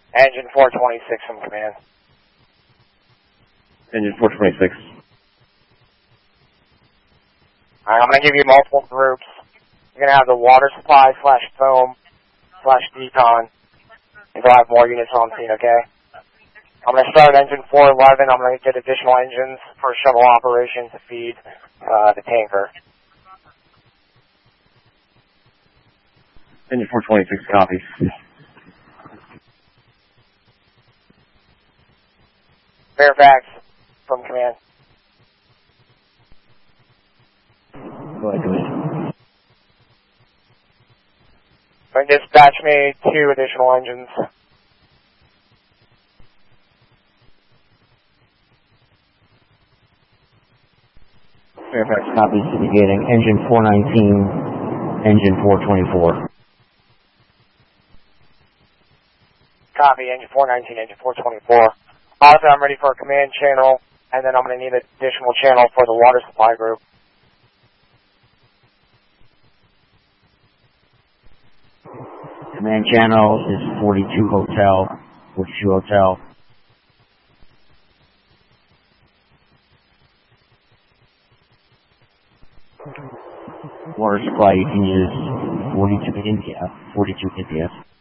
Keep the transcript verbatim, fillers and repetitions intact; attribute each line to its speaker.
Speaker 1: Engine four twenty-six from command.
Speaker 2: Engine four twenty-six.
Speaker 1: Alright, I'm going to give you multiple groups. You're going to have the water supply slash foam slash decon. And you'll have more units on scene, okay? I'm going to start at engine four eleven. I'm going to get additional engines for shuttle operation to feed uh, the tanker.
Speaker 2: Engine four twenty-six copies.
Speaker 1: Fairfax from command.
Speaker 2: Go ahead, command.
Speaker 1: And dispatch me two additional engines.
Speaker 3: Fairfax copies indicating engine four nineteen, engine four twenty-four.
Speaker 1: Copy, engine four nineteen, engine four twenty-four. Also, I'm ready for a command channel, and then I'm going to need an additional channel for the water supply group.
Speaker 3: Command channel is forty-two Hotel, forty-two Hotel. Water supply you can use forty-two India, forty-two India.